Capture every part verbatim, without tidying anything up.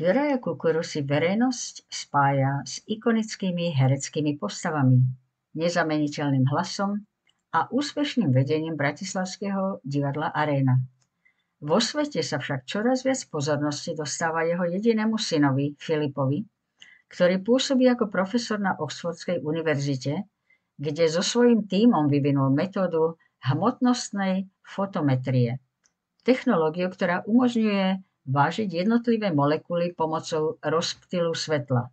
Juraja Kukuru si verejnosť spája s ikonickými hereckými postavami, nezameniteľným hlasom a úspešným vedením bratislavského divadla Aréna. Vo svete sa však čoraz viac pozornosti dostáva jeho jedinému synovi, Filipovi, ktorý pôsobí ako profesor na Oxfordskej univerzite, kde so svojím tímom vyvinul metódu hmotnostnej fotometrie. Technológiu, ktorá umožňuje vážiť jednotlivé molekuly pomocou rozptylu svetla.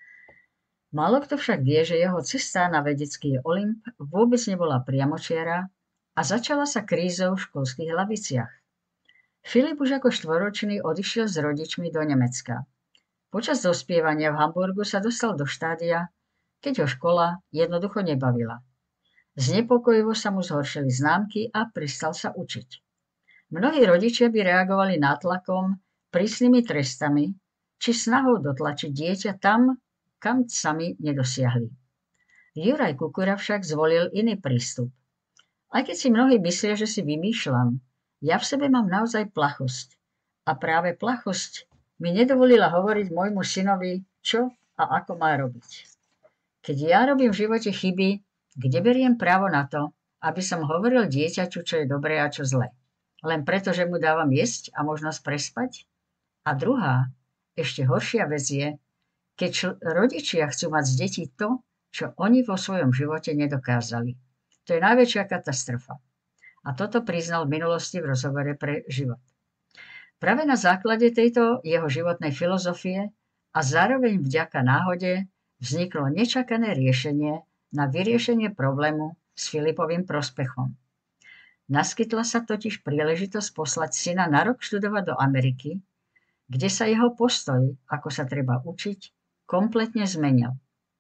Málo kto však vie, že jeho cesta na vedecký Olymp vôbec nebola priamočiara a začala sa krízou v školských hlaviciach. Filip už ako štvoročný odišiel s rodičmi do Nemecka. Počas dospievania v Hamburgu sa dostal do štádia, keď ho škola jednoducho nebavila. Znepokojivo sa mu zhoršili známky a prestal sa učiť. Mnohí rodičia by reagovali nátlakom, prísnymi trestami či snahou dotlačiť dieťa tam, kam sami nedosiahli. Juraj Kukura však zvolil iný prístup. Aj keď si mnohí myslia, že si vymýšľam, ja v sebe mám naozaj plachosť. A práve plachosť mi nedovolila hovoriť môjmu synovi, čo a ako má robiť. Keď ja robím v živote chyby, kde beriem právo na to, aby som hovoril dieťaťu, čo je dobré a čo zlé? Len preto, že mu dávam jesť a možnosť prespať? A druhá, ešte horšia vec je, keď rodičia chcú mať z detí to, čo oni vo svojom živote nedokázali. To je najväčšia katastrofa. A toto priznal v minulosti v rozhovore pre Život. Práve na základe tejto jeho životnej filozofie a zároveň vďaka náhode vzniklo nečakané riešenie na vyriešenie problému s Filipovým prospechom. Naskytla sa totiž príležitosť poslať syna na rok študovať do Ameriky, kde sa jeho postoj, ako sa treba učiť, kompletne zmenil.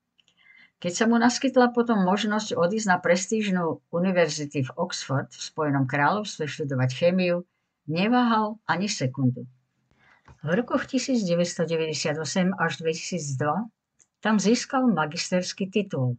Keď sa mu naskytla potom možnosť odísť na prestížnu univerzity v Oxford v Spojenom kráľovstve študovať chémiu, neváhal ani sekundu. V rokoch devätnásťstodeväťdesiatosem až dvetisícdva tam získal magisterský titul.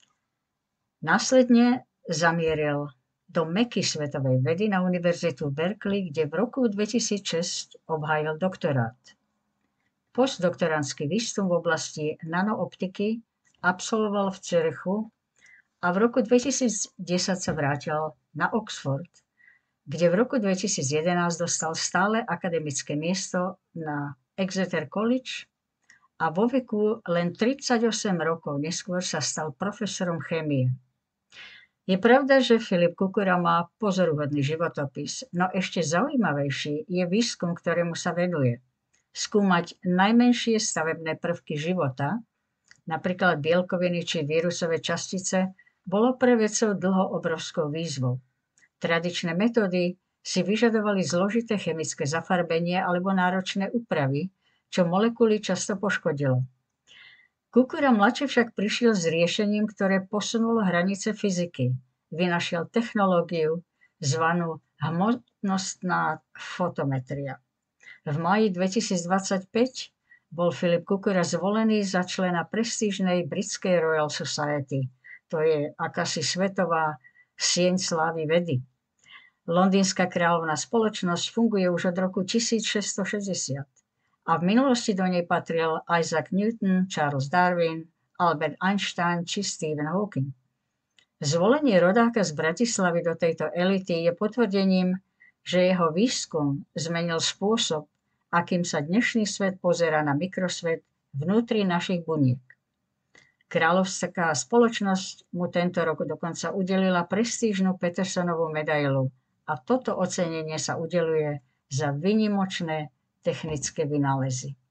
Následne zamieril do meky svetovej vedy na univerzitu Berkeley, kde v roku dvetisícšesť obhájil doktorát. Postdoktorandský výskum v oblasti nanooptiky absolvoval v Curychu a v roku dvetisícdesať sa vrátil na Oxford, kde v roku dvetisícjedenásť dostal stále akademické miesto na Exeter College a vo veku len tridsaťosem rokov neskôr sa stal profesorom chémie. Je pravda, že Filip Kukura má pozoruhodný životopis, no ešte zaujímavejší je výskum, ktorému sa venuje. Skúmať najmenšie stavebné prvky života, napríklad bielkoviny či vírusové častice, bolo pre vedcov dlho obrovskou výzvou. Tradičné metódy si vyžadovali zložité chemické zafarbenie alebo náročné úpravy, čo molekuly často poškodilo. Kukura mladší však prišiel s riešením, ktoré posunulo hranice fyziky. Vynašiel technológiu zvanú hmotnostná fotometria. V máji dvetisícdvadsaťpäť bol Filip Kukura zvolený za člena prestížnej britskej Royal Society. To je akási svetová sieň slávy vedy. Londýnska kráľovná spoločnosť funguje už od roku tisícšesťstošesťdesiat. A v minulosti do nej patril Isaac Newton, Charles Darwin, Albert Einstein či Stephen Hawking. Zvolenie rodáka z Bratislavy do tejto elity je potvrdením, že jeho výskum zmenil spôsob, akým sa dnešný svet pozerá na mikrosvet vnútri našich buniek. Kráľovská spoločnosť mu tento rok dokonca udelila prestížnu Petersonovú medailu a toto ocenenie sa udeľuje za výnimočné technické vynálezy.